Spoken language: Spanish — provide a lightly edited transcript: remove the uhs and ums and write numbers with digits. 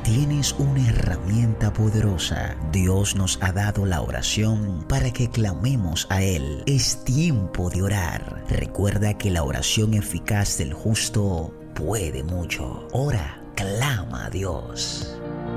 tienes una herramienta poderosa. Dios nos ha dado la oración para que clamemos a Él. Es tiempo de orar. Recuerda que la oración eficaz del justo puede mucho. Ora, clama a Dios.